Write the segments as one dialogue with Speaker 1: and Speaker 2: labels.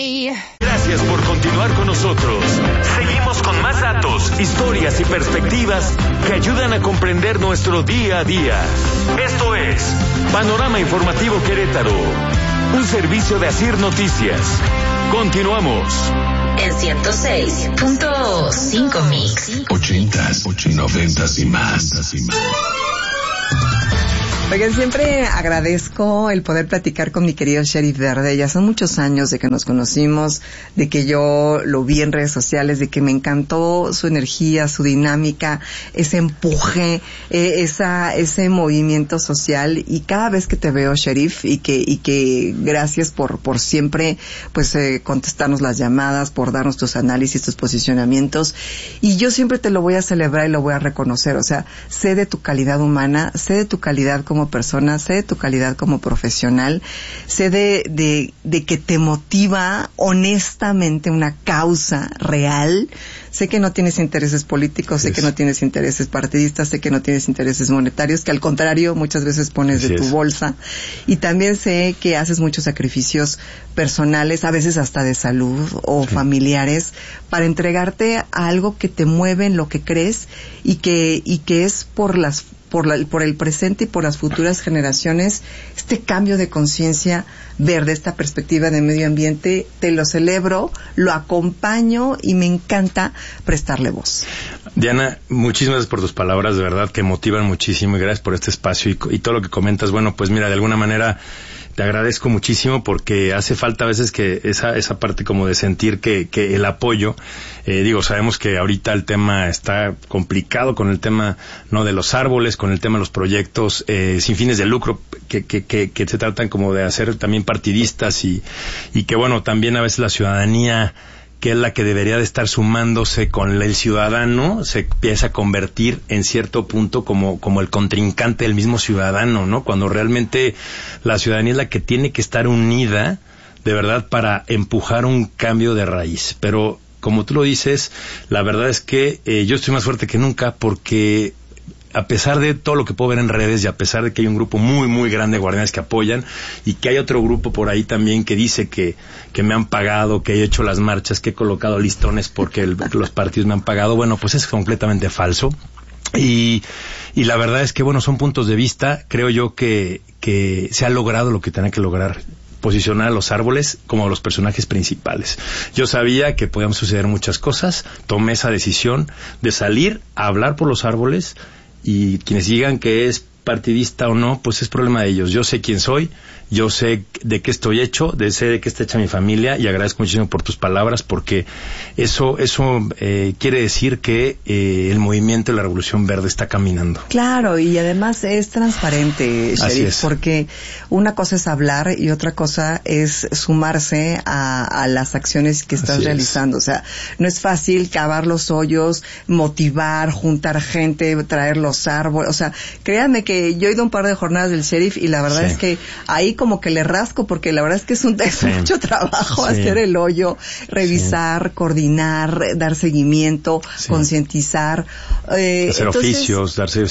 Speaker 1: Gracias por continuar con nosotros. Seguimos con más datos, historias y perspectivas que ayudan a comprender nuestro día a día. Esto es Panorama Informativo Querétaro, un servicio de Asir Noticias. Continuamos.
Speaker 2: En 106.5 Mix.
Speaker 3: 80s, 90s y más.
Speaker 4: Oigan, siempre agradezco el poder platicar con mi querido Sheriff Verde. Ya son muchos años de que nos conocimos, de que yo lo vi en redes sociales, de que me encantó su energía, su dinámica, ese empuje, ese movimiento social. Y cada vez que te veo, Sheriff, y que gracias por siempre, pues, contestarnos las llamadas, por darnos tus análisis, tus posicionamientos. Y yo siempre te lo voy a celebrar y lo voy a reconocer. O sea, sé de tu calidad humana, sé de tu calidad como persona, sé de tu calidad como profesional, sé de que te motiva honestamente una causa real. Sé que no tienes intereses políticos, sé que no tienes intereses partidistas, sé que no tienes intereses monetarios, que al contrario muchas veces pones de tu bolsa. Y también sé que haces muchos sacrificios personales, a veces hasta de salud o familiares, para entregarte a algo que te mueve en lo que crees y que es por el presente y por las futuras generaciones, este cambio de conciencia verde, esta perspectiva de medio ambiente. Te lo celebro, lo acompaño y me encanta prestarle voz.
Speaker 5: Diana, muchísimas gracias por tus palabras, de verdad que motivan muchísimo, y gracias por este espacio y todo lo que comentas. Bueno, pues mira, de alguna manera te agradezco muchísimo, porque hace falta a veces que esa parte como de sentir que el apoyo, sabemos que ahorita el tema está complicado con el tema no de los árboles, con el tema de los proyectos sin fines de lucro que se tratan como de hacer también partidistas y que bueno, también a veces la ciudadanía, que es la que debería de estar sumándose con el ciudadano, se empieza a convertir en cierto punto como el contrincante del mismo ciudadano, ¿no? Cuando realmente la ciudadanía es la que tiene que estar unida, de verdad, para empujar un cambio de raíz. Pero, como tú lo dices, la verdad es que yo estoy más fuerte que nunca, porque a pesar de todo lo que puedo ver en redes y a pesar de que hay un grupo muy, muy grande de guardianes que apoyan y que hay otro grupo por ahí también que dice que me han pagado, que he hecho las marchas, que he colocado listones porque los partidos me han pagado, bueno, pues es completamente falso. Y la verdad es que, bueno, son puntos de vista. Creo yo que se ha logrado lo que tenía que lograr, posicionar a los árboles como los personajes principales. Yo sabía que podían suceder muchas cosas, tomé esa decisión de salir a hablar por los árboles. Y quienes digan que es partidista o no, pues es problema de ellos. Yo sé quién soy, yo sé de qué estoy hecho, sé de qué está hecha mi familia, y agradezco muchísimo por tus palabras, porque eso quiere decir que el movimiento de la Revolución Verde está caminando.
Speaker 4: Claro, y además es transparente, Sheriff, porque una cosa es hablar y otra cosa es sumarse a las acciones que estás realizando. O sea, no es fácil cavar los hoyos, motivar, juntar gente, traer los árboles. O sea, créanme que yo he ido a un par de jornadas del Sheriff y la verdad es que ahí como que le rasco, porque la verdad es que es mucho trabajo hacer el hoyo, revisar, coordinar, dar seguimiento, concientizar,
Speaker 5: hacer oficios, darse,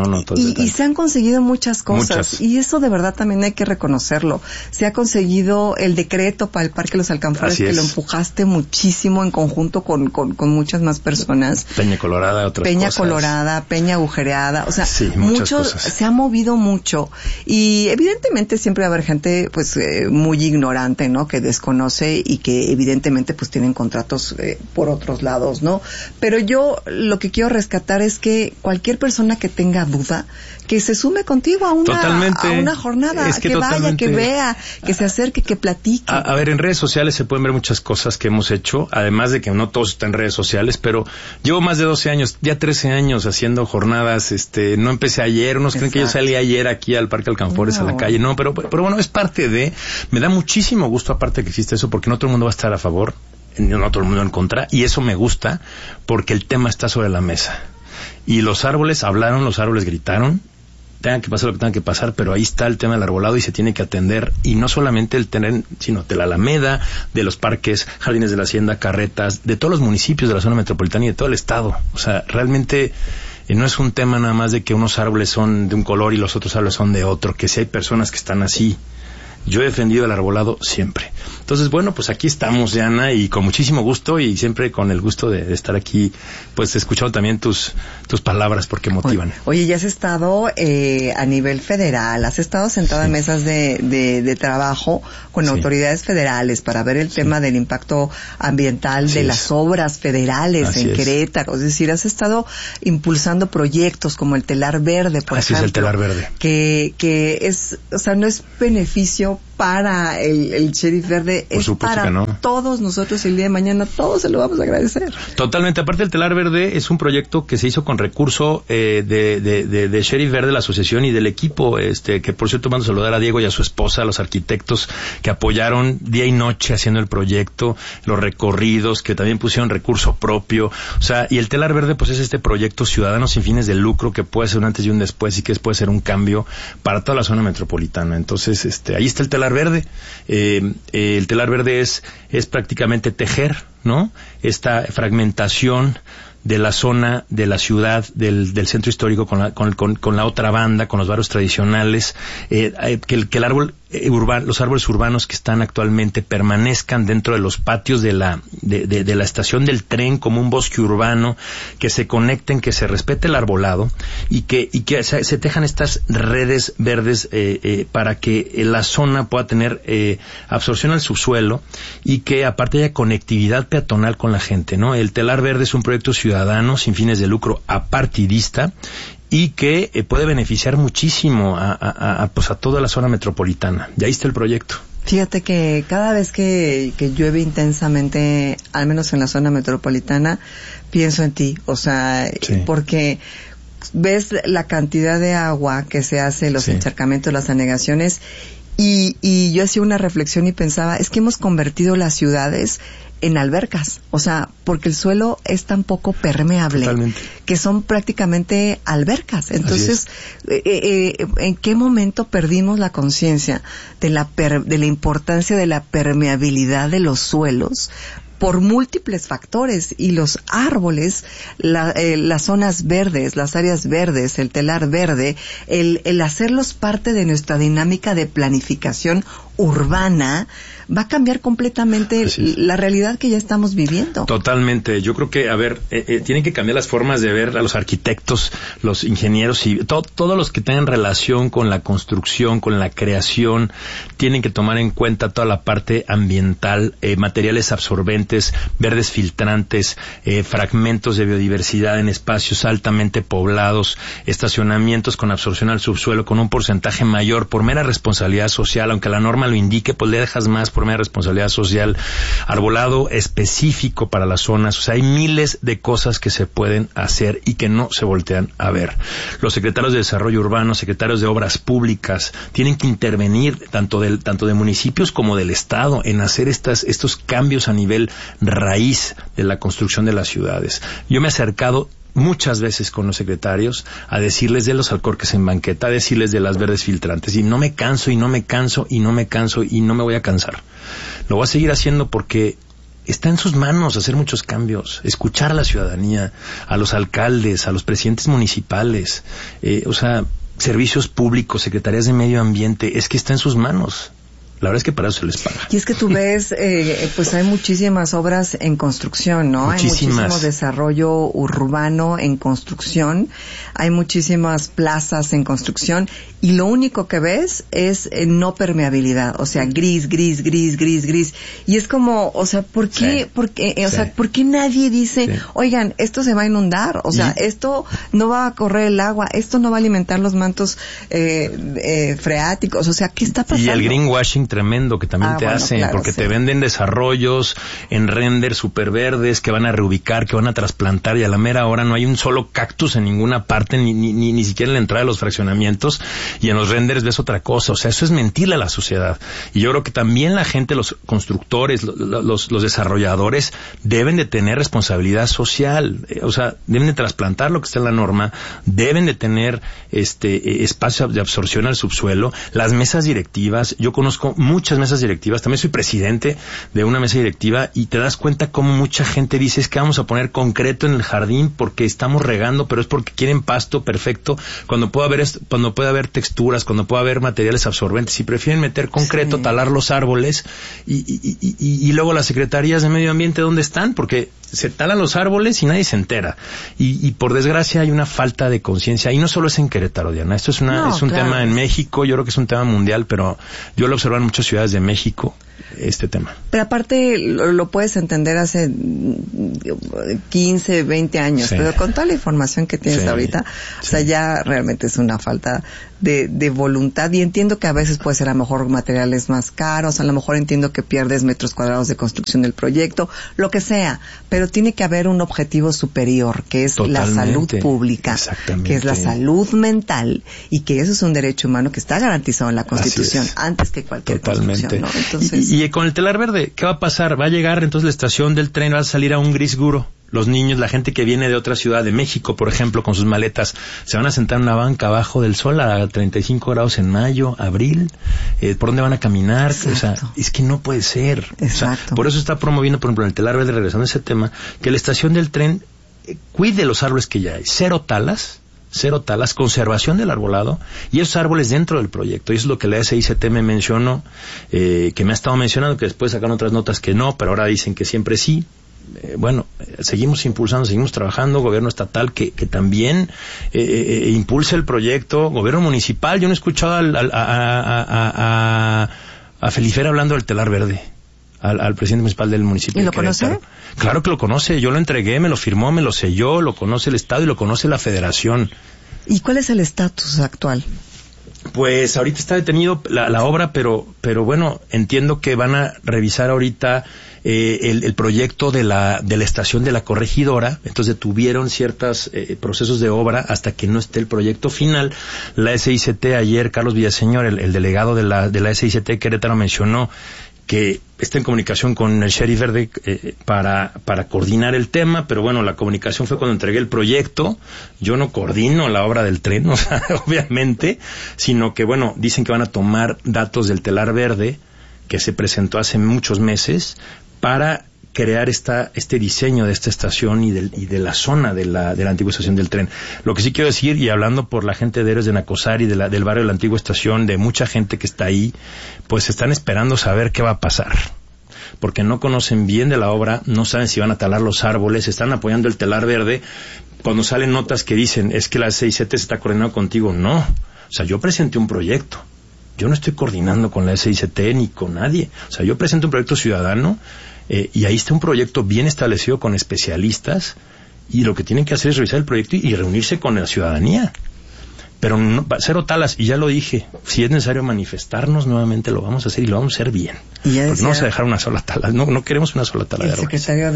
Speaker 4: y se han conseguido muchas cosas, y eso de verdad también hay que reconocerlo. Se ha conseguido el decreto para el Parque Los Alcanfores, que lo empujaste muchísimo en conjunto con muchas más personas.
Speaker 5: Peña Colorada,
Speaker 4: Peña Colorada, Peña Agujereada, o sea,
Speaker 5: muchos
Speaker 4: se ha movido mucho, y evidentemente siempre va a haber gente pues muy ignorante, ¿no? Que desconoce y que evidentemente pues tienen contratos por otros lados, ¿no? Pero yo lo que quiero rescatar es que cualquier persona que tenga duda, que se sume contigo a una jornada, que vaya, que vea, que se acerque, que platique.
Speaker 5: A ver, en redes sociales se pueden ver muchas cosas que hemos hecho, además de que no todo está en redes sociales, pero llevo más de 12 años, ya 13 años haciendo jornadas, no empecé ayer, unos creen que yo salí ayer aquí al Parque Alcanfores, a la calle, no, pero bueno, es parte de, me da muchísimo gusto aparte que existe eso, porque no todo el mundo va a estar a favor, no todo el mundo en contra, y eso me gusta, porque el tema está sobre la mesa. Y los árboles hablaron, los árboles gritaron, tengan que pasar lo que tengan que pasar, pero ahí está el tema del arbolado y se tiene que atender, y no solamente el tener, sino de la Alameda, de los parques, jardines de la hacienda, carretas, de todos los municipios de la zona metropolitana y de todo el estado. O sea, realmente no es un tema nada más de que unos árboles son de un color y los otros árboles son de otro, que si hay personas que están así yo he defendido el arbolado siempre. Entonces, bueno, pues aquí estamos, Diana, y con muchísimo gusto y siempre con el gusto de estar aquí, pues escuchando también tus palabras porque motivan.
Speaker 4: Oye, ya has estado a nivel federal, has estado sentada en mesas de trabajo con autoridades federales para ver el tema del impacto ambiental de las obras federales en Querétaro. Es decir, has estado impulsando proyectos como el Telar Verde, por ejemplo.
Speaker 5: Es el Telar Verde.
Speaker 4: Que es, o sea, no es beneficio para el Sheriff Verde, es para todos nosotros. El día de mañana todos se lo vamos a agradecer.
Speaker 5: Totalmente. Aparte, el Telar Verde es un proyecto que se hizo con recurso de Sheriff Verde, la asociación, y del equipo, que por cierto mando a saludar a Diego y a su esposa, a los arquitectos que apoyaron día y noche haciendo el proyecto, los recorridos, que también pusieron recurso propio. O sea, y el Telar Verde pues es este proyecto ciudadano sin fines de lucro que puede ser un antes y un después y que puede ser un cambio para toda la zona metropolitana. Entonces, ahí está el Telar Verde. El Telar Verde es prácticamente tejer, ¿no? Esta fragmentación de la zona, de la ciudad, del centro histórico con la otra banda, con los barrios tradicionales, que el árbol urbano, los árboles urbanos que están actualmente permanezcan dentro de los patios de la estación del tren como un bosque urbano, que se conecten, que se respete el arbolado y que se tejan estas redes verdes para que la zona pueda tener absorción al subsuelo y que aparte haya conectividad peatonal con la gente, ¿no? El Telar Verde es un proyecto ciudadano sin fines de lucro apartidista y que puede beneficiar muchísimo a toda la zona metropolitana. Y ahí está el proyecto.
Speaker 4: Fíjate que cada vez que llueve intensamente, al menos en la zona metropolitana, pienso en ti. O sea, porque ves la cantidad de agua que se hace, los encharcamientos, las anegaciones, y yo hacía una reflexión y pensaba, es que hemos convertido las ciudades en albercas, o sea, porque el suelo es tan poco permeable.
Speaker 5: Totalmente.
Speaker 4: Que son prácticamente albercas. Entonces, ¿en qué momento perdimos la conciencia de la importancia de la permeabilidad de los suelos? Por múltiples factores, y los árboles, las zonas verdes, las áreas verdes, el Telar Verde, el hacerlos parte de nuestra dinámica de planificación urbana, va a cambiar completamente la realidad que ya estamos viviendo.
Speaker 5: Totalmente. Yo creo que, tienen que cambiar las formas de ver a los arquitectos, los ingenieros y todos los que tengan relación con la construcción, con la creación, tienen que tomar en cuenta toda la parte ambiental, materiales absorbentes, verdes filtrantes, fragmentos de biodiversidad en espacios altamente poblados, estacionamientos con absorción al subsuelo con un porcentaje mayor por mera responsabilidad social, aunque la norma lo indique, pues le dejas más por mera responsabilidad social, arbolado específico para las zonas. O sea, hay miles de cosas que se pueden hacer y que no se voltean a ver. Los secretarios de Desarrollo Urbano, secretarios de Obras Públicas, tienen que intervenir tanto de municipios como del Estado en hacer estos cambios a nivel raíz de la construcción de las ciudades. Yo me he acercado muchas veces con los secretarios a decirles de los alcorques en banqueta, a decirles de las verdes filtrantes, y no me canso y no me canso y no me canso y no me voy a cansar. Lo voy a seguir haciendo porque está en sus manos hacer muchos cambios, escuchar a la ciudadanía, a los alcaldes, a los presidentes municipales, servicios públicos, secretarías de medio ambiente, es que está en sus manos. La verdad es que para eso se les paga.
Speaker 4: Y es que tú ves, pues hay muchísimas obras en construcción, ¿no?
Speaker 5: Muchísimas.
Speaker 4: Hay muchísimo desarrollo urbano en construcción, hay muchísimas plazas en construcción, y lo único que ves es no permeabilidad, o sea, gris. Y es como, o sea, ¿por qué? ¿Por qué nadie dice, oigan, esto se va a inundar? O sea, esto no va a correr el agua, esto no va a alimentar los mantos freáticos, o sea, ¿qué está pasando?
Speaker 5: Y el greenwashing tremendo que también te hacen, claro, porque te venden desarrollos en render super verdes que van a reubicar, que van a trasplantar, y a la mera hora no hay un solo cactus en ninguna parte, ni siquiera en la entrada de los fraccionamientos, y en los renders ves otra cosa. O sea, eso es mentirle a la sociedad. Y yo creo que también la gente, los constructores, los desarrolladores deben de tener responsabilidad social. O sea, deben de trasplantar lo que está en la norma, deben de tener espacio de absorción al subsuelo, las mesas directivas. Yo conozco muchas mesas directivas, también soy presidente de una mesa directiva, y te das cuenta cómo mucha gente dice, es que vamos a poner concreto en el jardín porque estamos regando, pero es porque quieren pasto perfecto, cuando puede haber texturas, cuando puede haber materiales absorbentes, y prefieren meter concreto, talar los árboles, y luego las secretarías de medio ambiente, ¿dónde están? Porque se talan los árboles y nadie se entera, y por desgracia hay una falta de conciencia, y no solo es en Querétaro, Diana, esto es un tema en México, yo creo que es un tema mundial, pero yo lo observo en muchas ciudades de México, este tema.
Speaker 4: Pero aparte lo puedes entender hace 15, 20 años, pero con toda la información que tienes ahorita, o sea, ya realmente es una falta de voluntad, y entiendo que a veces puede ser a lo mejor materiales más caros, a lo mejor entiendo que pierdes metros cuadrados de construcción del proyecto, lo que sea, pero tiene que haber un objetivo superior, que es la salud pública, que es la salud mental, y que eso es un derecho humano que está garantizado en la Constitución antes que cualquier construcción, ¿no? Entonces,
Speaker 5: y con el telar verde, ¿qué va a pasar? Va a llegar entonces la estación del tren, va a salir a un gris duro. Los niños, la gente que viene de otra ciudad, de México, por ejemplo, con sus maletas, se van a sentar en una banca abajo del sol a 35 grados en mayo, abril. ¿Por dónde van a caminar? O sea, es que no puede ser. O sea, por eso está promoviendo, por ejemplo, en el telar verde, regresando a ese tema, que la estación del tren cuide los árboles que ya hay. Cero talas, conservación del arbolado, y esos árboles dentro del proyecto. Y eso es lo que la SICT me mencionó, que me ha estado mencionando, que después sacaron otras notas que no, pero ahora dicen que siempre sí. Seguimos impulsando, seguimos trabajando, gobierno estatal que también impulse el proyecto, gobierno municipal. Yo no he escuchado a Felifer hablando del telar verde, al presidente municipal del municipio.
Speaker 4: ¿Y lo conoce?
Speaker 5: Claro que lo conoce, yo lo entregué, me lo firmó, me lo selló, lo conoce el Estado y lo conoce la Federación.
Speaker 4: ¿Y cuál es el estatus actual?
Speaker 5: Pues ahorita está detenido la obra, pero bueno, entiendo que van a revisar ahorita el proyecto de la estación de la Corregidora. Entonces detuvieron ciertos procesos de obra hasta que no esté el proyecto final. La SICT ayer, Carlos Villaseñor, el delegado de la SICT Querétaro, mencionó que está en comunicación con el Sheriff Verde para coordinar el tema, pero bueno, la comunicación fue cuando entregué el proyecto. Yo no coordino la obra del tren, o sea, obviamente, sino que bueno, dicen que van a tomar datos del telar verde que se presentó hace muchos meses para crear este diseño de esta estación y de la zona de la antigua estación del tren. Lo que sí quiero decir, y hablando por la gente de Héroes de Nacosari, del barrio de la antigua estación, de mucha gente que está ahí, pues están esperando saber qué va a pasar, porque no conocen bien de la obra, no saben si van a talar los árboles, están apoyando el telar verde. Cuando salen notas que dicen, es que la SICT se está coordinando contigo, no. O sea, yo presenté un proyecto, yo no estoy coordinando con la SICT ni con nadie. O sea, yo presento un proyecto ciudadano, y ahí está un proyecto bien establecido con especialistas, y lo que tienen que hacer es revisar el proyecto y reunirse con la ciudadanía. Pero no, cero talas, y ya lo dije, si es necesario manifestarnos nuevamente lo vamos a hacer, y lo vamos a hacer bien. Porque no vamos a dejar una sola tala, no queremos una sola tala de árboles.
Speaker 4: El secretario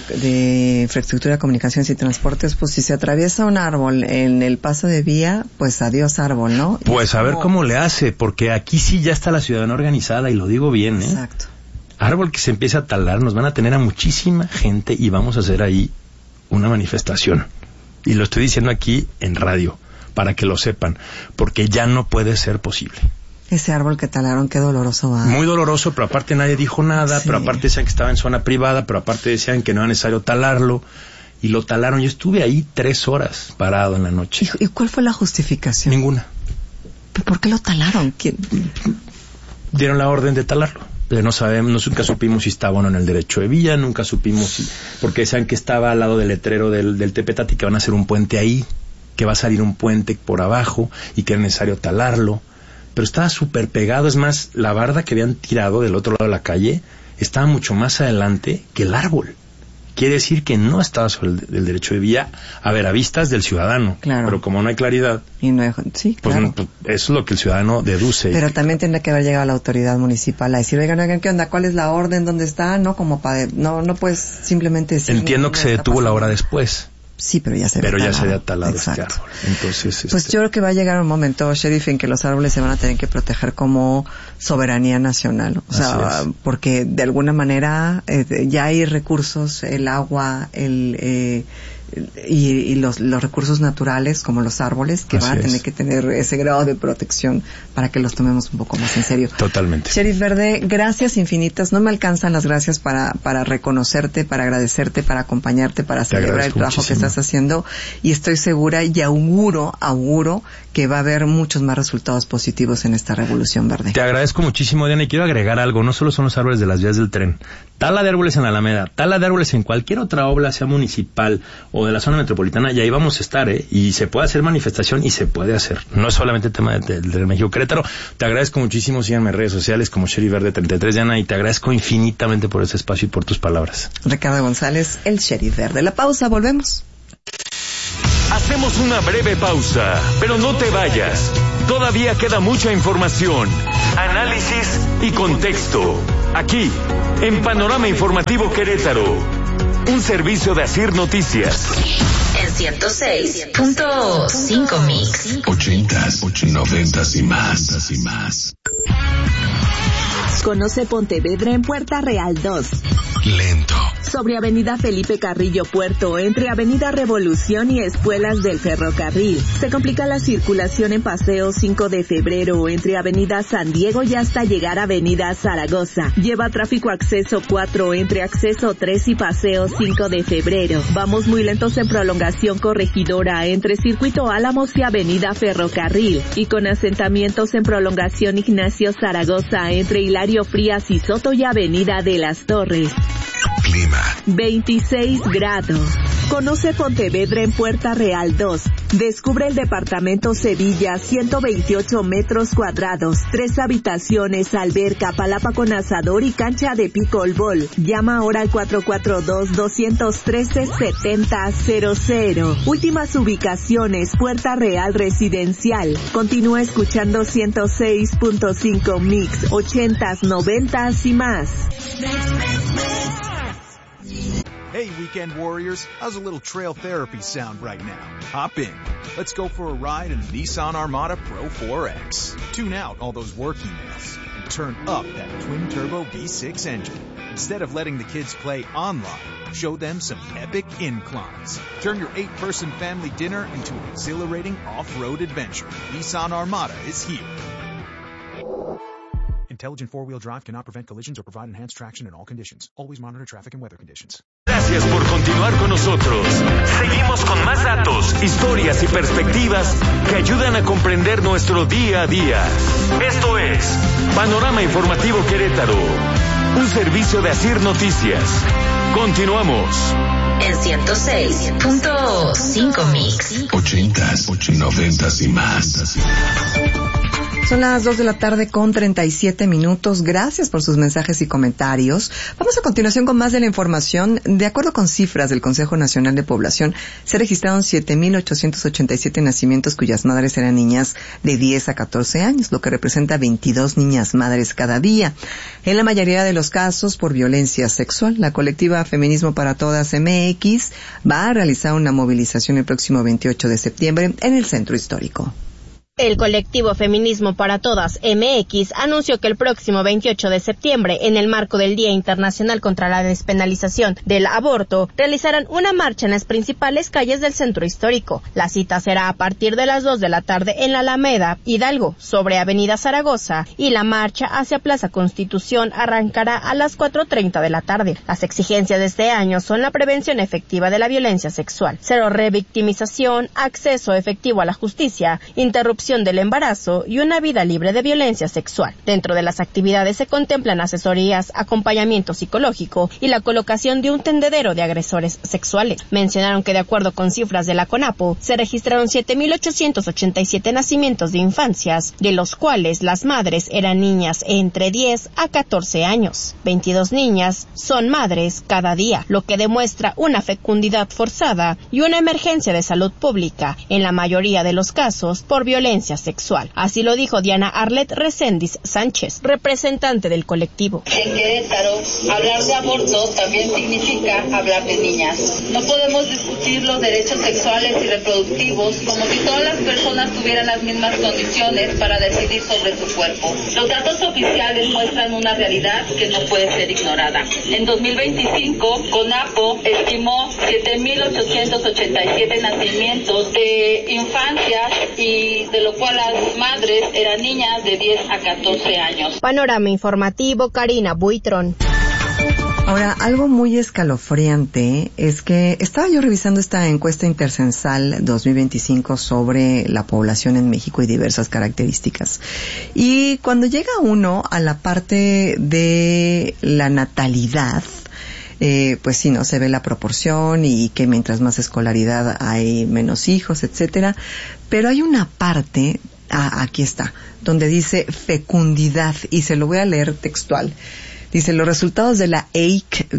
Speaker 4: de Infraestructura, Comunicaciones y Transportes, pues si se atraviesa un árbol en el paso de vía, pues adiós árbol, ¿no?
Speaker 5: Pues a ver cómo le hace, porque aquí sí ya está la ciudadanía organizada, y lo digo bien,
Speaker 4: Exacto.
Speaker 5: Árbol que se empieza a talar, nos van a tener a muchísima gente, y vamos a hacer ahí una manifestación. Y lo estoy diciendo aquí en radio, para que lo sepan, porque ya no puede ser posible.
Speaker 4: Ese árbol que talaron, qué doloroso va.
Speaker 5: Muy doloroso, pero aparte nadie dijo nada, pero aparte decían que estaba en zona privada, pero aparte decían que no era necesario talarlo, y lo talaron. Yo estuve ahí 3 horas parado en la noche.
Speaker 4: ¿Y cuál fue la justificación?
Speaker 5: Ninguna.
Speaker 4: ¿Pero por qué lo talaron? ¿Quién?
Speaker 5: Dieron la orden de talarlo. No sabemos, nunca supimos si estaba o no en el derecho de vía, nunca supimos porque decían que estaba al lado del letrero del Tepetati, que van a hacer un puente ahí, que va a salir un puente por abajo y que era necesario talarlo, pero estaba súper pegado. Es más, la barda que habían tirado del otro lado de la calle estaba mucho más adelante que el árbol. Quiere decir que no estaba sobre el derecho de vía, a ver, a vistas del ciudadano.
Speaker 4: Claro.
Speaker 5: Pero como no hay claridad,
Speaker 4: y no hay, sí,
Speaker 5: pues,
Speaker 4: claro.
Speaker 5: Pues eso es lo que el ciudadano deduce.
Speaker 4: Pero también tendría que haber llegado la autoridad municipal a decir, oigan, ¿qué onda? ¿Cuál es la orden? ¿Dónde está? No, como para, no puedes simplemente decir.
Speaker 5: Entiendo que se detuvo la hora después.
Speaker 4: Sí, pero ya se había talado este árbol.
Speaker 5: Entonces,
Speaker 4: pues yo creo que va a llegar un momento, Sheriff, en que los árboles se van a tener que proteger como soberanía nacional. O sea, porque de alguna manera ya hay recursos, el agua, y los recursos naturales como los árboles, que van a tener que tener ese grado de protección para que los tomemos un poco más en serio.
Speaker 5: Totalmente.
Speaker 4: Sheriff Verde, gracias infinitas. No me alcanzan las gracias para reconocerte, para agradecerte, para acompañarte, para celebrar el trabajo que estás haciendo, y estoy segura y auguro que va a haber muchos más resultados positivos en esta revolución verde.
Speaker 5: Te agradezco muchísimo, Diana, y quiero agregar algo. No solo son los árboles de las vías del tren. Tala de árboles en Alameda, tala de árboles en cualquier otra obra, sea municipal o de la zona metropolitana, y ahí vamos a estar, y se puede hacer manifestación y se puede hacer. No es solamente el tema del México Querétaro. Te agradezco muchísimo, síganme en redes sociales como Sheriff Verde 33, Diana, y te agradezco infinitamente por ese espacio y por tus palabras.
Speaker 4: Ricardo González, el Sheriff Verde. La pausa, volvemos.
Speaker 1: Hacemos una breve pausa, pero no te vayas. Todavía queda mucha información, análisis y contexto. Aquí, en Panorama Informativo Querétaro, un servicio de Asir Noticias.
Speaker 2: En 106.5 Mix.
Speaker 3: 80s, 90s y más.
Speaker 6: Conoce Pontevedra en Puerta Real 2.
Speaker 3: Lento.
Speaker 6: Sobre Avenida Felipe Carrillo Puerto, entre Avenida Revolución y Espuelas del Ferrocarril. Se complica la circulación en Paseo 5 de Febrero, entre Avenida San Diego y hasta llegar a Avenida Zaragoza. Lleva tráfico acceso 4, entre acceso 3 y Paseo 5 de Febrero. Vamos muy lentos en prolongación Corregidora, entre Circuito Álamos y Avenida Ferrocarril. Y con asentamientos en prolongación Ignacio Zaragoza, entre Hilario Frías y Soto y Avenida de las Torres.
Speaker 3: Clima.
Speaker 6: 26 grados. Conoce Pontevedra en Puerta Real 2. Descubre el departamento Sevilla, 128 metros cuadrados, 3 habitaciones, alberca, palapa con asador y cancha de pickleball. Llama ahora al 442-213-7000. Últimas ubicaciones, Puerta Real Residencial. Continúa escuchando 106.5 Mix, 80s, 90s y más.
Speaker 7: Hey, weekend warriors, how's a little trail therapy sound right now? Hop in. Let's go for a ride in the Nissan Armada Pro 4X. Tune out all those work emails and turn up that twin-turbo V6 engine. Instead of letting the kids play online, show them some epic inclines. Turn your 8-person family dinner into an exhilarating off-road adventure. Nissan Armada is here. Intelligent four-wheel drive cannot prevent collisions or provide enhanced traction in all conditions. Always monitor traffic and weather conditions.
Speaker 1: Gracias por continuar con nosotros. Seguimos con más datos, historias y perspectivas que ayudan a comprender nuestro día a día. Esto es Panorama Informativo Querétaro, un servicio de Asir Noticias. Continuamos.
Speaker 2: En 106.5 Mix.
Speaker 3: 80s, 90s y más.
Speaker 4: Son las 2 de la tarde con 37 minutos. Gracias por sus mensajes y comentarios. Vamos a continuación con más de la información. De acuerdo con cifras del Consejo Nacional de Población, se registraron 7,887 nacimientos cuyas madres eran niñas de 10 a 14 años, lo que representa 22 niñas madres cada día. En la mayoría de los casos por violencia sexual. La colectiva Feminismo para Todas MX va a realizar una movilización el próximo 28 de septiembre en el Centro Histórico.
Speaker 8: El colectivo Feminismo para Todas MX anunció que el próximo 28 de septiembre, en el marco del Día Internacional contra la Despenalización del Aborto, realizarán una marcha en las principales calles del centro histórico. La cita será a partir de las 2 de la tarde en la Alameda, Hidalgo, sobre Avenida Zaragoza, y la marcha hacia Plaza Constitución arrancará a las 4:30 de la tarde. Las exigencias de este año son la prevención efectiva de la violencia sexual, cero revictimización, acceso efectivo a la justicia, interrupción del embarazo y una vida libre de violencia sexual. Dentro de las actividades se contemplan asesorías, acompañamiento psicológico y la colocación de un tendedero de agresores sexuales. Mencionaron que de acuerdo con cifras de la CONAPO, se registraron 7,887 nacimientos de infancias, de los cuales las madres eran niñas entre 10 a 14 años. 22 niñas son madres cada día, lo que demuestra una fecundidad forzada y una emergencia de salud pública, en la mayoría de los casos por violencia violencia sexual. Así lo dijo Diana Arlet Reséndiz Sánchez, representante del colectivo.
Speaker 9: En Querétaro, hablar de aborto también significa hablar de niñas. No podemos discutir los derechos sexuales y reproductivos como si todas las personas tuvieran las mismas condiciones para decidir sobre su cuerpo. Los datos oficiales muestran una realidad que no puede ser ignorada. En 2025, CONAPO estimó 7.887 nacimientos de infancias y de lo cual las madres eran niñas de 10 a 14 años.
Speaker 8: Panorama informativo, Karina Buitrón.
Speaker 4: Ahora, algo muy escalofriante es que estaba yo revisando esta encuesta intercensal 2025 sobre la población en México y diversas características. Y cuando llega uno a la parte de la natalidad, pues sí, no se ve la proporción y que mientras más escolaridad hay menos hijos, etcétera. Pero hay una parte, aquí está, donde dice fecundidad, y se lo voy a leer textual. Dice, los resultados de la EIC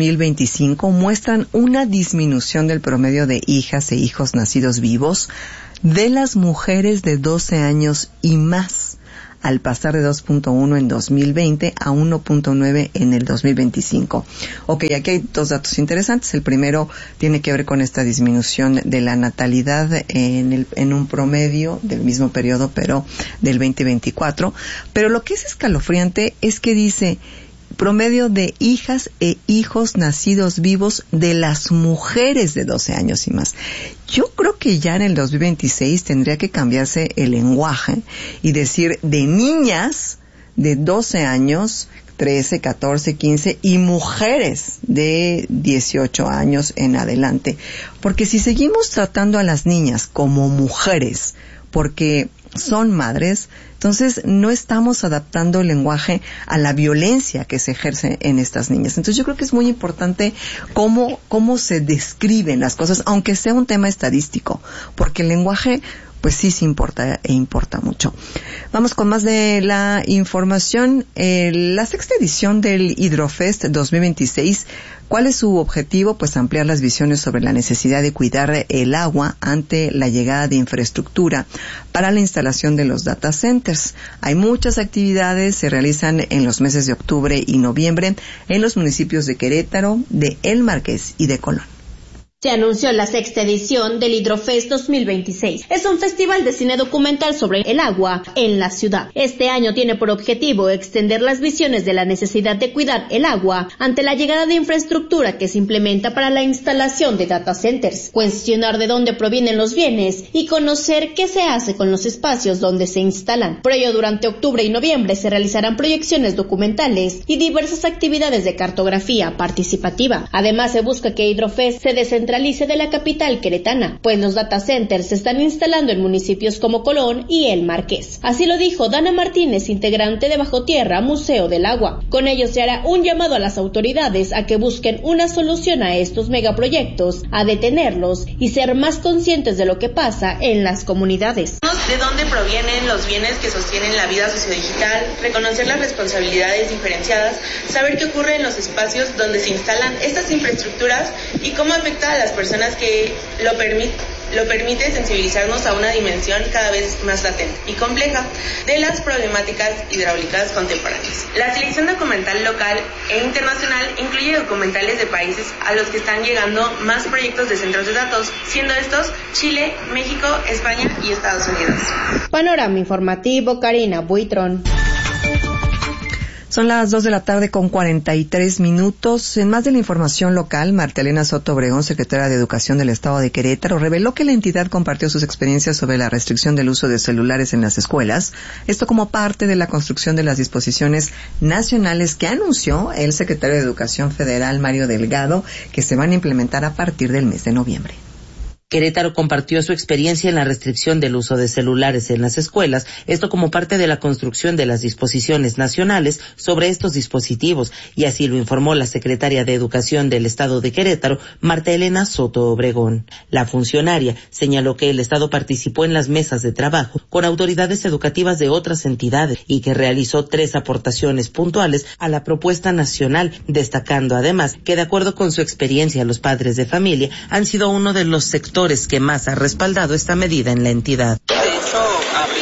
Speaker 4: 2025 muestran una disminución del promedio de hijas e hijos nacidos vivos de las mujeres de 12 años y más, al pasar de 2.1 en 2020 a 1.9 en el 2025. Ok, aquí hay dos datos interesantes. El primero tiene que ver con esta disminución de la natalidad en un promedio del mismo periodo, pero del 2024. Pero lo que es escalofriante es que dice promedio de hijas e hijos nacidos vivos de las mujeres de 12 años y más. Yo creo que ya en el 2026 tendría que cambiarse el lenguaje y decir de niñas de 12 años, 13, 14, 15 y mujeres de 18 años en adelante. Porque si seguimos tratando a las niñas como mujeres, porque son madres, entonces no estamos adaptando el lenguaje a la violencia que se ejerce en estas niñas. Entonces yo creo que es muy importante cómo se describen las cosas, aunque sea un tema estadístico, porque el lenguaje pues sí importa e importa mucho. Vamos con más de la información. La sexta edición del Hidrofest 2026, ¿cuál es su objetivo? Pues ampliar las visiones sobre la necesidad de cuidar el agua ante la llegada de infraestructura para la instalación de los data centers. Hay muchas actividades, se realizan en los meses de octubre y noviembre en los municipios de Querétaro, de El Marqués y de Colón.
Speaker 8: Se anunció la sexta edición del Hidrofest 2026. Es un festival de cine documental sobre el agua en la ciudad. Este año tiene por objetivo extender las visiones de la necesidad de cuidar el agua ante la llegada de infraestructura que se implementa para la instalación de data centers, cuestionar de dónde provienen los bienes y conocer qué se hace con los espacios donde se instalan. Por ello, durante octubre y noviembre se realizarán proyecciones documentales y diversas actividades de cartografía participativa. Además, se busca que Hidrofest se descentralice de la capital queretana, pues los data centers se están instalando en municipios como Colón y El Marqués. Así lo dijo Dana Martínez, integrante de Bajo Tierra Museo del Agua. Con ello se hará un llamado a las autoridades a que busquen una solución a estos megaproyectos, a detenerlos y ser más conscientes de lo que pasa en las comunidades.
Speaker 10: De dónde provienen los bienes que sostienen la vida sociodigital, reconocer las responsabilidades diferenciadas, saber qué ocurre en los espacios donde se instalan estas infraestructuras y cómo afecta a las personas que lo permite sensibilizarnos a una dimensión cada vez más latente y compleja de las problemáticas hidráulicas contemporáneas. La selección documental local e internacional incluye documentales de países a los que están llegando más proyectos de centros de datos, siendo estos Chile, México, España y Estados Unidos.
Speaker 8: Panorama informativo, Karina Buitrón.
Speaker 4: Son las 2:43 p.m. En más de la información local, Marta Elena Soto Obregón, secretaria de Educación del Estado de Querétaro, reveló que la entidad compartió sus experiencias sobre la restricción del uso de celulares en las escuelas, esto como parte de la construcción de las disposiciones nacionales que anunció el secretario de Educación Federal, Mario Delgado, que se van a implementar a partir del mes de noviembre.
Speaker 11: Querétaro compartió su experiencia en la restricción del uso de celulares en las escuelas, esto como parte de la construcción de las disposiciones nacionales sobre estos dispositivos, y así lo informó la secretaria de Educación del Estado de Querétaro, Marta Elena Soto Obregón. La funcionaria señaló que el Estado participó en las mesas de trabajo con autoridades educativas de otras entidades y que realizó 3 aportaciones puntuales a la propuesta nacional, destacando además que de acuerdo con su experiencia los padres de familia han sido uno de los sectores que más ha respaldado esta medida en la entidad.
Speaker 12: De hecho,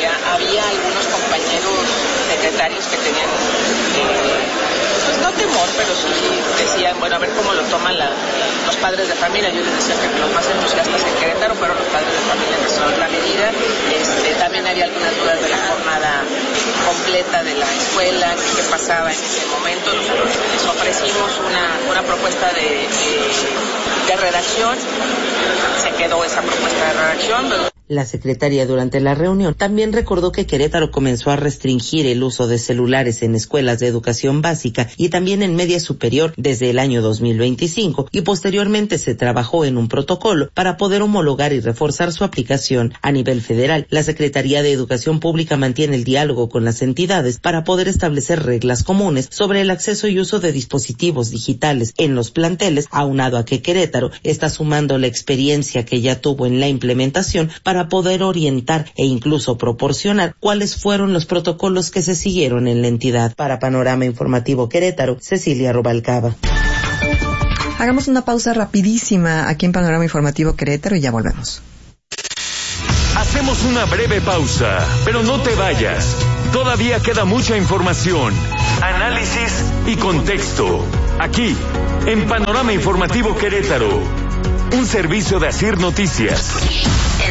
Speaker 12: a ver cómo lo toman los padres de familia. Yo les decía que los más entusiastas en Querétaro fueron los padres de familia en la medida. También había algunas dudas de la jornada completa de la escuela, qué pasaba en ese momento. Nosotros les ofrecimos una propuesta de redacción, se quedó esa propuesta de redacción.
Speaker 11: La secretaria durante la reunión también recordó que Querétaro comenzó a restringir el uso de celulares en escuelas de educación básica y también en media superior desde el año 2025 y posteriormente se trabajó en un protocolo para poder homologar y reforzar su aplicación a nivel federal. La Secretaría de Educación Pública mantiene el diálogo con las entidades para poder establecer reglas comunes sobre el acceso y uso de dispositivos digitales en los planteles, aunado a que Querétaro está sumando la experiencia que ya tuvo en la implementación para poder orientar e incluso proporcionar cuáles fueron los protocolos que se siguieron en la entidad. Para Panorama Informativo Querétaro, Cecilia Rubalcaba.
Speaker 4: Hagamos una pausa rapidísima aquí en Panorama Informativo Querétaro y ya volvemos.
Speaker 1: Hacemos una breve pausa, pero no te vayas. Todavía queda mucha información, análisis y contexto. Aquí, en Panorama Informativo Querétaro, un servicio de Asir Noticias.
Speaker 2: En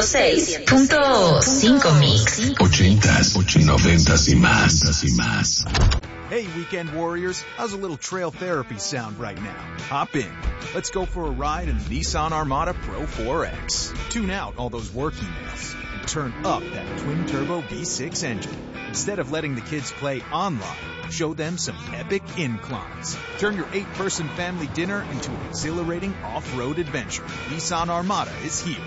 Speaker 2: 106.5 Mix.
Speaker 3: 80s, 90s y más.
Speaker 7: Hey, Weekend Warriors, how's a little trail therapy sound right now? Hop in. Let's go for a ride in the Nissan Armada Pro 4X. Tune out all those work emails and turn up that twin-turbo V6 engine. Instead of letting the kids play online, show them some epic inclines. Turn your 8-person family dinner into an exhilarating off-road adventure. Nissan Armada is here.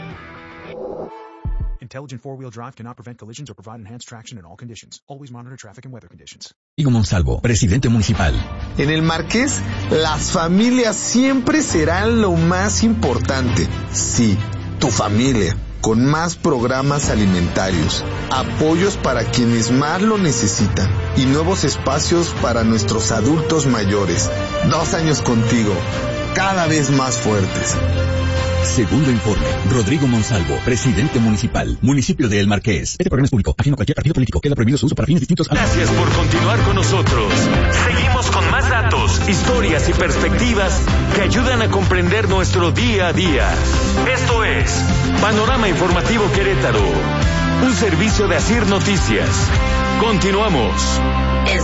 Speaker 7: Intelligent four-wheel drive cannot prevent collisions or provide enhanced traction in all conditions. Always monitor traffic and weather conditions.
Speaker 13: Rodrigo Monsalvo, presidente municipal.
Speaker 14: En el Marqués, las familias siempre serán lo más importante. Sí, tu familia. Con más programas alimentarios, apoyos para quienes más lo necesitan y nuevos espacios para nuestros adultos mayores. 2 años contigo, cada vez más fuertes.
Speaker 13: Segundo informe. Rodrigo Monsalvo, presidente municipal, municipio de El Marqués. Este programa es público, ajeno a cualquier partido político. Queda prohibido su uso para fines distintos a...
Speaker 1: Gracias por continuar con nosotros. Seguimos con más datos, historias y perspectivas que ayudan a comprender nuestro día a día. Esto es Panorama Informativo Querétaro, un servicio de Asir Noticias. Continuamos.
Speaker 2: En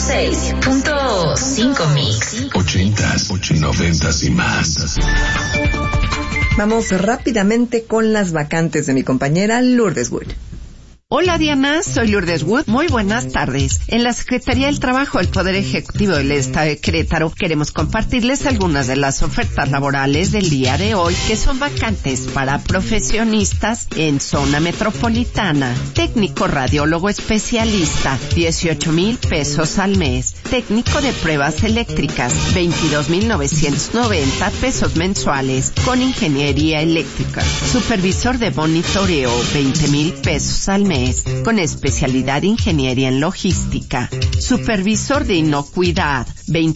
Speaker 2: 106.5 Mix.
Speaker 3: 80s, 90s y más.
Speaker 4: Vamos rápidamente con las vacantes de mi compañera Lourdes Wood.
Speaker 15: Hola Diana, soy Lourdes Wood. Muy buenas tardes. En la Secretaría del Trabajo del Poder Ejecutivo del Estado de Querétaro queremos compartirles algunas de las ofertas laborales del día de hoy que son vacantes para profesionistas en zona metropolitana. Técnico radiólogo especialista, 18,000 pesos al mes. Técnico de pruebas eléctricas, 22,990 pesos mensuales con ingeniería eléctrica. Supervisor de monitoreo, 20,000 pesos al mes con especialidad ingeniería en logística. Supervisor de inocuidad,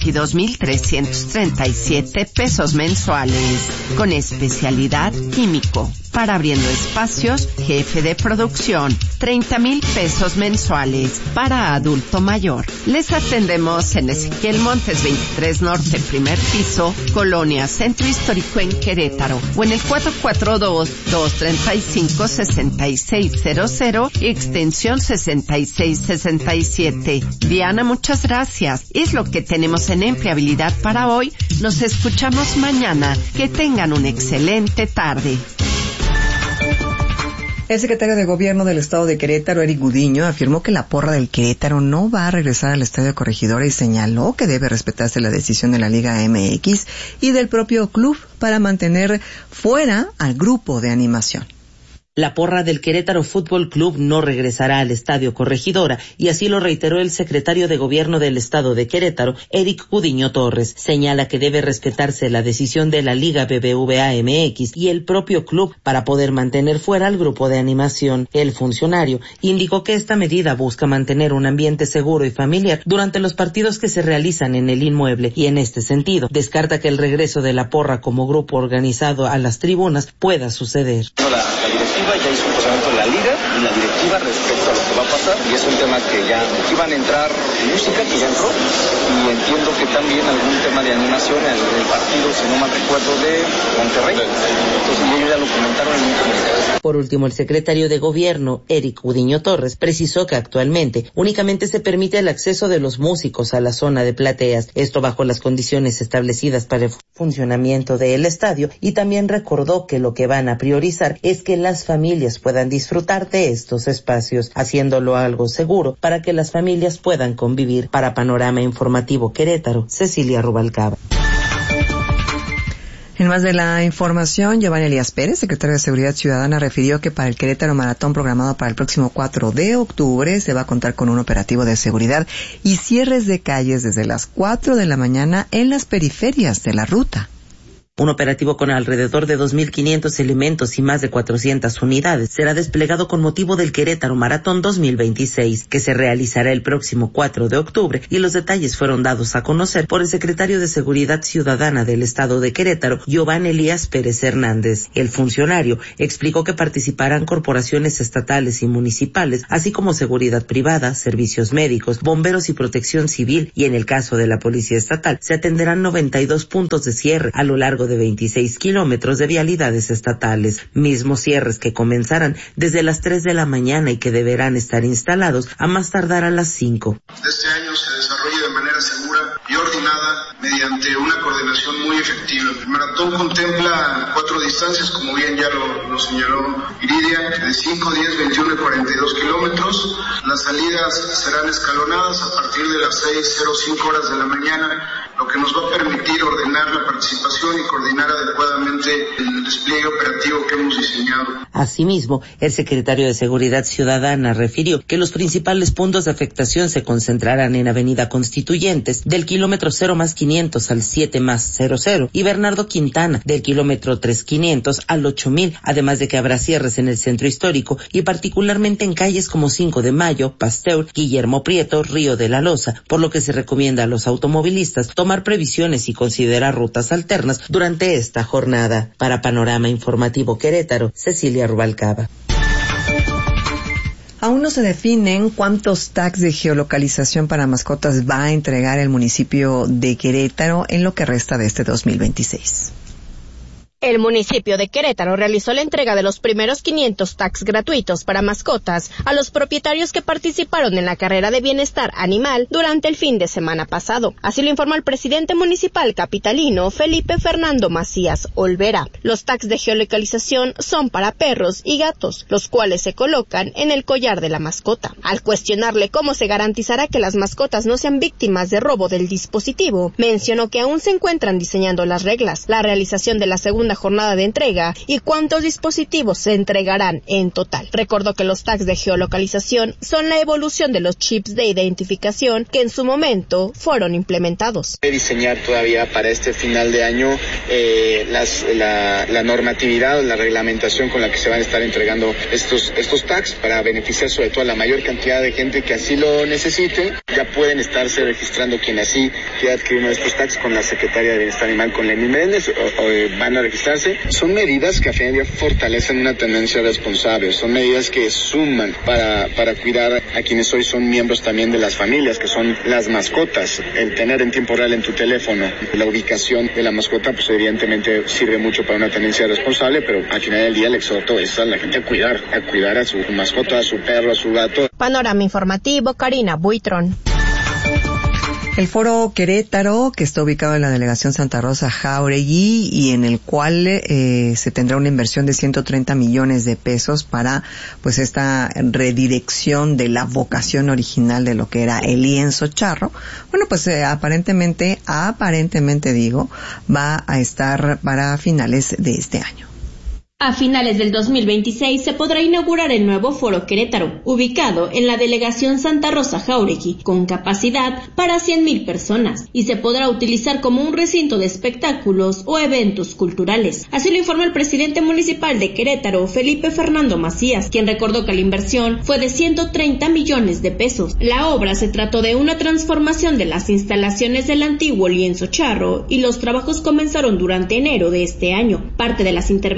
Speaker 15: 22,337 pesos mensuales con especialidad químico. Para Abriendo Espacios, jefe de producción, 30,000 pesos mensuales para adulto mayor. Les atendemos en Ezequiel Montes 23 Norte, primer piso, Colonia Centro Histórico en Querétaro, o en el 442-235-6600 y extensión 6667. Diana, muchas gracias. Es lo que tenemos en empleabilidad para hoy. Nos escuchamos mañana. Que tengan una excelente tarde.
Speaker 4: El secretario de Gobierno del Estado de Querétaro, Eric Gudiño, afirmó que la porra del Querétaro no va a regresar al Estadio Corregidora y señaló que debe respetarse la decisión de la Liga MX y del propio club para mantener fuera al grupo de animación.
Speaker 11: La porra del Querétaro Fútbol Club no regresará al Estadio Corregidora, y así lo reiteró el secretario de Gobierno del Estado de Querétaro, Eric Gudiño Torres. Señala que debe respetarse la decisión de la Liga BBVA MX y el propio club para poder mantener fuera al grupo de animación. El funcionario indicó que esta medida busca mantener un ambiente seguro y familiar durante los partidos que se realizan en el inmueble, y en este sentido descarta que el regreso de la porra como grupo organizado a las tribunas pueda suceder.
Speaker 16: La directiva ya hizo un procedimiento de la Liga y la directiva respecto a lo que va a pasar. pasar, y es un tema que ya iban a entrar música, que ya entró, y entiendo que también algún tema de animación en el partido, si no mal recuerdo, de Monterrey. Entonces ellos ya lo comentaron en un comunicado.
Speaker 11: Por último, el secretario de Gobierno, Eric Udiño Torres, precisó que actualmente únicamente se permite el acceso de los músicos a la zona de plateas, esto bajo las condiciones establecidas para el funcionamiento del estadio, y también recordó que lo que van a priorizar es que las familias puedan disfrutar de estos espacios, haciéndolo algo seguro para que las familias puedan convivir. Para Panorama Informativo Querétaro, Cecilia Rubalcaba.
Speaker 4: En más de la información, Giovanni Elías Pérez, secretario de Seguridad Ciudadana, refirió que para el Querétaro Maratón programado para el próximo 4 de octubre se va a contar con un operativo de seguridad y cierres de calles desde las 4 de la mañana en las periferias de la ruta.
Speaker 11: Un operativo con alrededor de 2.500 elementos y más de 400 unidades será desplegado con motivo del Querétaro Maratón 2026, que se realizará el próximo 4 de octubre, y los detalles fueron dados a conocer por el secretario de Seguridad Ciudadana del Estado de Querétaro, Giovanni Elías Pérez Hernández. El funcionario explicó que participarán corporaciones estatales y municipales, así como seguridad privada, servicios médicos, bomberos y protección civil, y en el caso de la Policía Estatal se atenderán 92 puntos de cierre a lo largo de 26 kilómetros de vialidades estatales, mismos cierres que comenzarán desde las 3 de la mañana y que deberán estar instalados a más tardar a las 5.
Speaker 17: Este año se desarrolla de manera segura y ordenada mediante una coordinación muy efectiva. El maratón contempla 4 distancias, como bien ya lo señaló Iridia, de 5, 10, 21 y 42 kilómetros. Las salidas serán escalonadas a partir de las 6:05 horas de la mañana, lo que nos va a permitir ordenar la participación y coordinar adecuadamente el despliegue operativo que hemos diseñado.
Speaker 11: Asimismo, el secretario de Seguridad Ciudadana refirió que los principales puntos de afectación se concentrarán en Avenida Constituyentes, del kilómetro 0+500 al 7+00, y Bernardo Quintana, del kilómetro 3.500 al 8.000, además de que habrá cierres en el centro histórico y particularmente en calles como 5 de Mayo, Pasteur, Guillermo Prieto, Río de la Loza, por lo que se recomienda a los automovilistas tomar previsiones y considerar rutas alternas durante esta jornada. Para Panorama Informativo Querétaro, Cecilia Rubalcaba.
Speaker 4: Aún no se definen cuántos tags de geolocalización para mascotas va a entregar el municipio de Querétaro en lo que resta de este 2026.
Speaker 8: El municipio de Querétaro realizó la entrega de los primeros 500 tags gratuitos para mascotas a los propietarios que participaron en la carrera de bienestar animal durante el fin de semana pasado. Así lo informó el presidente municipal capitalino Felipe Fernando Macías Olvera. Los tags de geolocalización son para perros y gatos, los cuales se colocan en el collar de la mascota. Al cuestionarle cómo se garantizará que las mascotas no sean víctimas de robo del dispositivo, mencionó que aún se encuentran diseñando las reglas, la realización de la segunda jornada de entrega y cuántos dispositivos se entregarán en total. Recordó que los tags de geolocalización son la evolución de los chips de identificación que en su momento fueron implementados.
Speaker 16: Diseñar todavía para este final de año la normatividad o la reglamentación con la que se van a estar entregando estos tags para beneficiar sobre todo a la mayor cantidad de gente que así lo necesite. Ya pueden estarse registrando quien así quiera adquirir uno de estos tags con la Secretaría de Bienestar Animal, con Lenny Menéndez, o van a registrarse. Son medidas que a fin de día fortalecen una tendencia responsable, son medidas que suman para cuidar a quienes hoy son miembros también de las familias, que son las mascotas. El tener en tiempo real en tu teléfono la ubicación de la mascota, pues evidentemente sirve mucho para una tendencia responsable, pero al final del día el exhorto es a la gente a cuidar a su mascota, a su perro, a su gato.
Speaker 8: Panorama Informativo, Karina Buitrón.
Speaker 4: El Foro Querétaro, que está ubicado en la delegación Santa Rosa Jáuregui y en el cual se tendrá una inversión de 130 millones de pesos para pues esta redirección de la vocación original de lo que era el lienzo charro. Bueno, pues aparentemente digo, va a estar para finales de este año.
Speaker 8: A finales del 2026 se podrá inaugurar el nuevo Foro Querétaro, ubicado en la delegación Santa Rosa Jáuregui, con capacidad para 100,000 personas, y se podrá utilizar como un recinto de espectáculos o eventos culturales. Así lo informó el presidente municipal de Querétaro, Felipe Fernando Macías, quien recordó que la inversión fue de 130 millones de pesos. La obra se trató de una transformación de las instalaciones del antiguo lienzo charro y los trabajos comenzaron durante enero de este año. Parte de las intervenciones que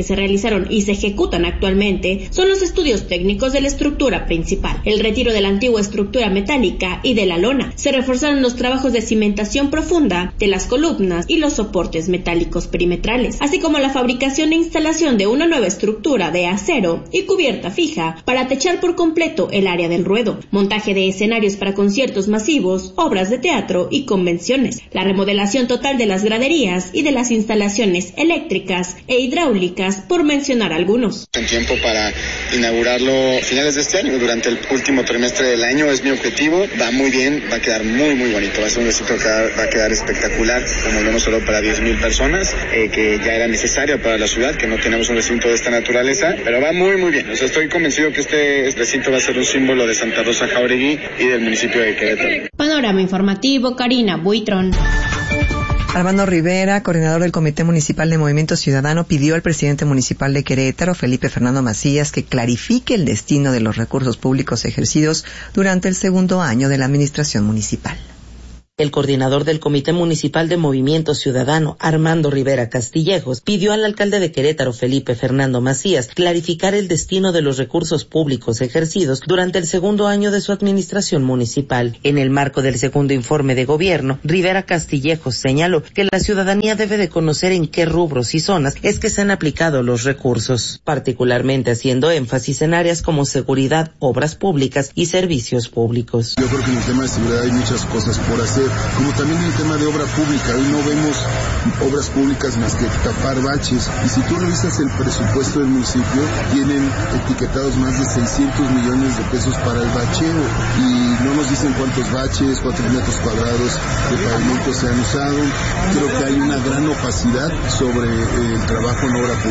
Speaker 8: que se realizaron y se ejecutan actualmente son los estudios técnicos de la estructura principal, el retiro de la antigua estructura metálica y de la lona. Se reforzaron los trabajos de cimentación profunda de las columnas y los soportes metálicos perimetrales, así como la fabricación e instalación de una nueva estructura de acero y cubierta fija para techar por completo el área del ruedo, montaje de escenarios para conciertos masivos, obras de teatro y convenciones, la remodelación total de las graderías y de las instalaciones eléctricas e hidráulicas, por mencionar algunos.
Speaker 16: En tiempo para inaugurarlo a finales de este año, durante el último trimestre del año es mi objetivo. Va muy bien, va a quedar muy bonito, va a ser un recinto que va a quedar espectacular, como lo hemos solo para 10,000 personas, que ya era necesaria para la ciudad, que no tenemos un recinto de esta naturaleza, pero va muy bien. O sea, estoy convencido que este recinto va a ser un símbolo de Santa Rosa Jáuregui y del municipio de Querétaro.
Speaker 8: Panorama informativo, Karina Buitrón.
Speaker 4: Armando Rivera, coordinador del Comité Municipal de Movimiento Ciudadano, pidió al presidente municipal de Querétaro, Felipe Fernando Macías, que clarifique el destino de los recursos públicos ejercidos durante el segundo año de la administración municipal.
Speaker 11: El coordinador del Comité Municipal de Movimiento Ciudadano, Armando Rivera Castillejos, pidió al alcalde de Querétaro, Felipe Fernando Macías, clarificar el destino de los recursos públicos ejercidos durante el segundo año de su administración municipal. En el marco del segundo informe de gobierno, Rivera Castillejos señaló que la ciudadanía debe de conocer en qué rubros y zonas es que se han aplicado los recursos, particularmente haciendo énfasis en áreas como seguridad, obras públicas y servicios públicos.
Speaker 18: Yo creo que en el tema de seguridad hay muchas cosas por hacer, como también en el tema de obra pública. Hoy no vemos obras públicas más que tapar baches, y si tú revisas el presupuesto del municipio, tienen etiquetados más de 600 millones de pesos para el bacheo, y no nos dicen cuántos baches, cuántos metros cuadrados de pavimento se han usado. Creo que hay una gran opacidad sobre el trabajo en obra pública.